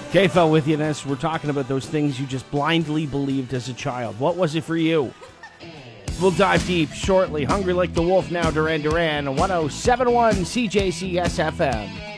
KFL with you, Ness. We're talking about those things you just blindly believed as a child. What was it for you? We'll dive deep shortly. Hungry Like the Wolf now, Duran Duran, 1071 CJCS FM.